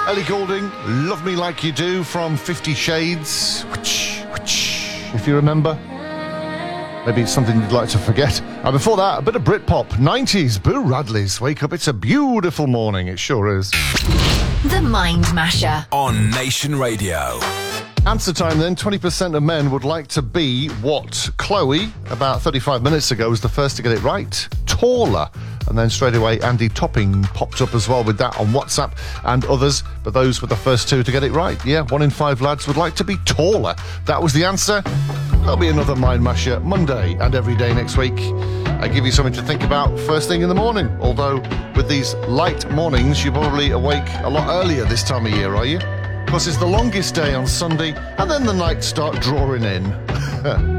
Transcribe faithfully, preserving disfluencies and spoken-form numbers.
Ellie Goulding, Love Me Like You Do from Fifty Shades. If you remember. Maybe it's something you'd like to forget. And before that, a bit of Britpop. nineties, Boo Radley's Wake Up, It's a Beautiful Morning. It sure is. The Mind Masher on Nation Radio. Answer time then. twenty percent of men would like to be what? Chloe, about thirty-five minutes ago, was the first to get it right. Taller. And then straight away, Andy Topping popped up as well with that on WhatsApp and others. But those were the first two to get it right. Yeah, one in five lads would like to be taller. That was the answer. There'll be another Mind Masher Monday and every day next week. I give you something to think about first thing in the morning. Although, with these light mornings, you're probably awake a lot earlier this time of year, are you? Because it's the longest day on Sunday, and then the nights start drawing in.